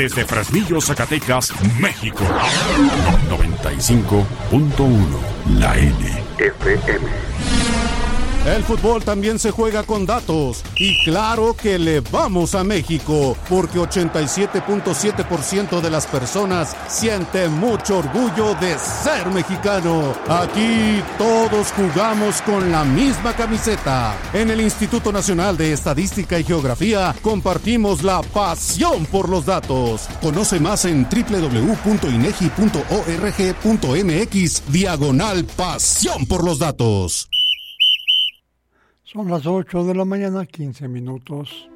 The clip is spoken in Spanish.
Desde Fresnillo, Zacatecas, México. 95.1 La N.FM. El fútbol también se juega con datos. Y claro que le vamos a México, porque 87.7% de las personas siente mucho orgullo de ser mexicano. Aquí todos jugamos con la misma camiseta. En el Instituto Nacional de Estadística y Geografía compartimos la pasión por los datos. Conoce más en www.inegi.org.mx/pasión por los datos. Son las 8 de la mañana, 15 minutos.